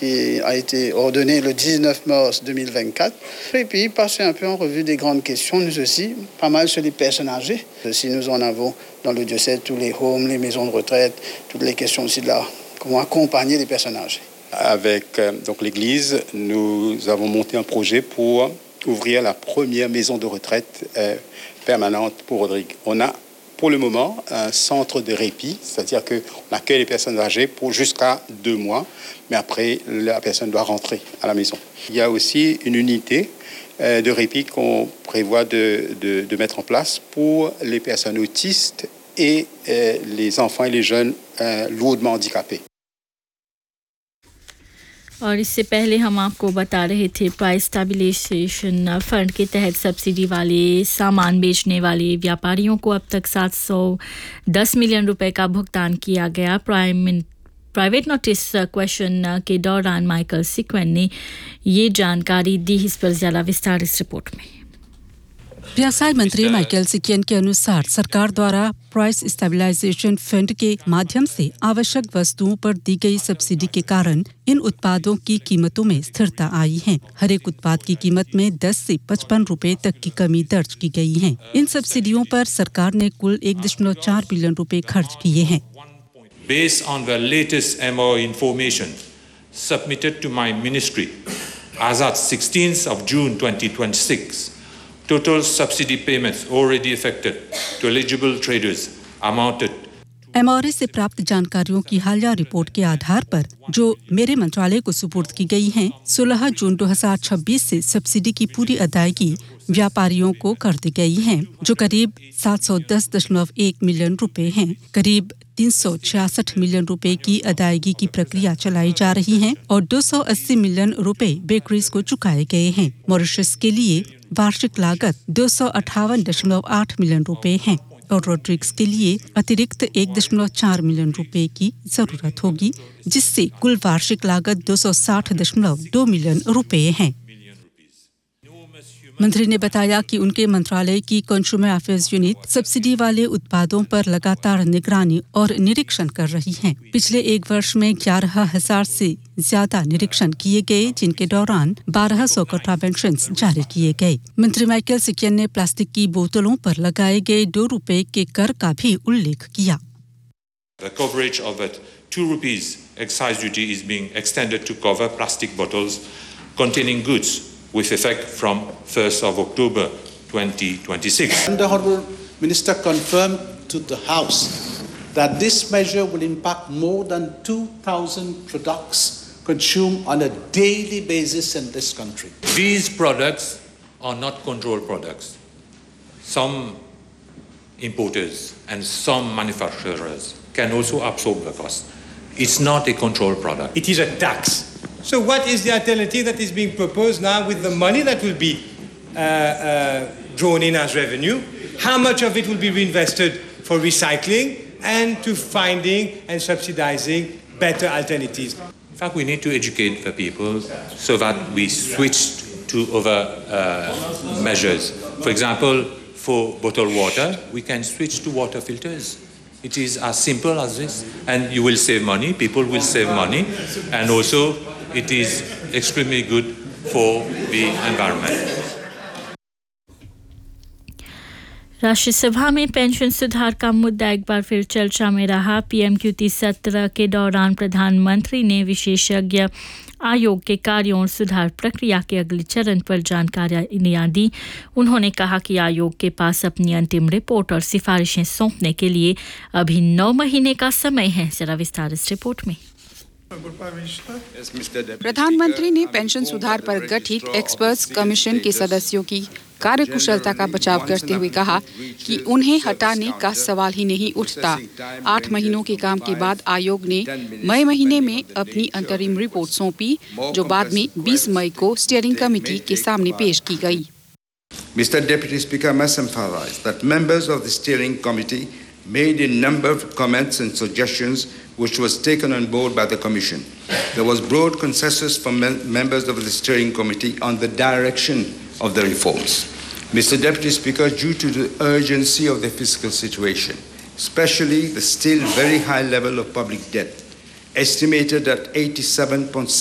qui a été ordonné le 19 mars 2024. Et puis, passer un peu en revue des grandes questions, nous aussi, pas mal sur les personnes âgées. Si nous en avons dans le diocèse, tous les homes, les maisons de retraite, toutes les questions aussi de comment accompagner les personnes âgées. Avec donc l'Église, nous avons monté un projet pour ouvrir la première maison de retraite permanente pour Rodrigue. On a pour le moment un centre de répit, c'est-à-dire qu'on accueille les personnes âgées pour jusqu'à 2 mois, mais après la personne doit rentrer à la maison. Il y a aussi une unité de répit qu'on prévoit de mettre en place pour les personnes autistes et les enfants et les jeunes lourdement handicapés. और इससे पहले हम आपको बता रहे थे price stabilization fund के तहत सब्सिडी वाले सामान बेचने वाले व्यापारियों को अब तक 710 मिलियन रुपए का भुगतान किया गया। प्राइवेट नोटिस क्वेश्चन के दौरान माइकल सिक्वेन ने ये जानकारी दी। इस पर ज़्यादा विस्तार इस रिपोर्ट में। व्यवसाय मंत्री माइकल सिक्वेन के अनुसार सरकार द्वारा प्राइस स्टेबलाइजेशन फंड के माध्यम से आवश्यक वस्तुओं पर दी गई सब्सिडी के कारण इन उत्पादों की कीमतों में स्थिरता आई है। हर एक उत्पाद की कीमत में 10 से 55 रुपए तक की कमी दर्ज की गई है। इन सब्सिडियों पर सरकार ने कुल 1.4 बिलियन रुपए खर्च किए हैं। Based on the latest MO information submitted to my ministry as at 16th of June 2026, total subsidy payments already affected to eligible traders amounted MRA से प्राप्त जानकारियों की हालिया रिपोर्ट के आधार पर जो मेरे मंत्रालय को सुपुर्द की गई हैं, 16 जून 2026 से सब्सिडी की पूरी अदायगी व्यापारियों को कर दी गई है, जो करीब 710.1 मिलियन रुपए हैं। करीब 366 मिलियन रुपए की अदायगी की प्रक्रिया चलाई जा रही है और 280 मिलियन रुपए बेकरीज को चुकाए गए हैं। मॉरिशस के लिए वार्षिक लागत 258.8 मिलियन रुपए है और रोड्रिग्स के लिए अतिरिक्त 1.4 मिलियन रुपए की जरूरत होगी, जिससे कुल वार्षिक लागत 260.2 मिलियन रुपए है। मंत्री ने बताया कि उनके मंत्रालय की कंज्यूमर अफेयर्स यूनिट सब्सिडी वाले उत्पादों पर लगातार निगरानी और निरीक्षण कर रही है। पिछले 1 वर्ष में 11,000 से ज्यादा निरीक्षण किए गए, जिनके दौरान 1200 कॉन्ट्रावेंशंस जारी किए गए। मंत्री माइकल सिक्वेन ने प्लास्टिक की बोतलों पर लगाए गए 2 रुपए के कर का भी उल्लेख किया। The coverage of it 2 rupees excise duty is being extended to cover plastic bottles containing goods with effect from 1st of October 2026. The Honourable Minister confirmed to the House that this measure will impact more than 2,000 products consumed on a daily basis in this country. These products are not controlled products. Some importers and some manufacturers can also absorb the cost. It's not a controlled product. It is a tax. So what is the alternative that is being proposed now with the money that will be drawn in as revenue? How much of it will be reinvested for recycling and to finding and subsidizing better alternatives? In fact, we need to educate the people so that we switch to other measures. For example, for bottled water, we can switch to water filters. It is as simple as this. And you will save money, people will save money, and also it is extremely good for the environment. राष्ट्रीय सभा में pension सुधार का मुद्दा एक बार फिर चर्चा में रहा। पीएमक्यूटी सत्र के दौरान प्रधानमंत्री ने विशेषज्ञ आयोग के कार्यों और सुधार प्रक्रिया के अगले चरण पर जानकारियां दी। उन्होंने कहा कि आयोग के पास अपनी अंतिम रिपोर्ट और सिफारिशें सौंपने के लिए अभी 9 महीने का समय है। जरा विस्तार इस रिपोर्ट में। प्रधानमंत्री ने पेंशन सुधार पर गठित एक्सपर्ट्स कमीशन के सदस्यों की कार्यकुशलता का बचाव करते हुए कहा कि उन्हें हटाने का सवाल ही नहीं उठता। 8 महीनों के काम के बाद आयोग ने मई महीने में अपनी अंतरिम रिपोर्ट सौंपी, जो बाद में 20 मई को स्टीयरिंग कमेटी के सामने पेश की गई। Mr. Deputy Speaker must emphasize that members of the steering committee made a number of comments and suggestions which was taken on board by the Commission. There was broad consensus from members of the steering committee on the direction of the reforms. Mr. Deputy Speaker, due to the urgency of the fiscal situation, especially the still very high level of public debt, estimated at 87.6